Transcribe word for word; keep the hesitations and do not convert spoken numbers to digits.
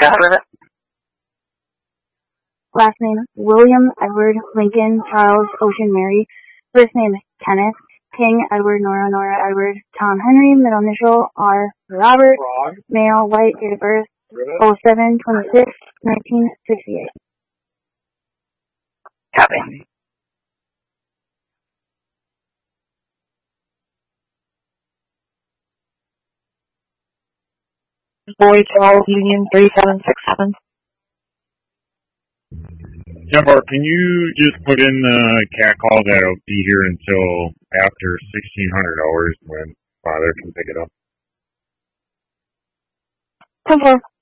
Got it. Last name, William Edward Lincoln Charles Ocean Mary. First name, Kenneth King Edward Nora Nora Edward Tom Henry. Middle initial, R. Robert. Male, white, date of birth, oh seven twenty-six nineteen sixty-eight. Copy. Boy Charles Union three seven six seven. Jumper, can you just put in the cat call that'll be here until after sixteen hundred hours when Father can pick it up? ten four.